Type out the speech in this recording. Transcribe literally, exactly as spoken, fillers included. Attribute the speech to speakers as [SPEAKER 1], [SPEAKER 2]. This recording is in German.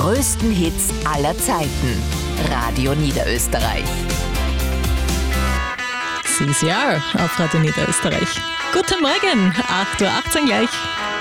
[SPEAKER 1] größten Hits aller Zeiten. Radio Niederösterreich.
[SPEAKER 2] C C R auf Radio Niederösterreich. Guten Morgen, acht Uhr achtzehn gleich.